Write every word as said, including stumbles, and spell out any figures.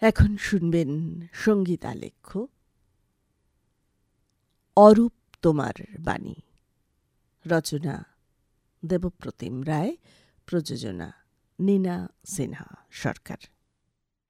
এখন শুনবেন সঙ্গীত আলেখ্য অরূপ তোমার বাণী। রচনা দেবপ্রতিম রায়, প্রযোজনা নীনা সিনহা সরকার।